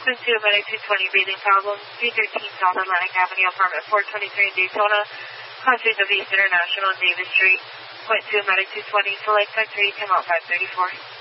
Twin 2, Medic 220, breathing problem. 313 South Atlantic Avenue, apartment 423 in Daytona. Conflict of East International, Davis Street. Point 2, Medic 220, select Type 3, come out 534.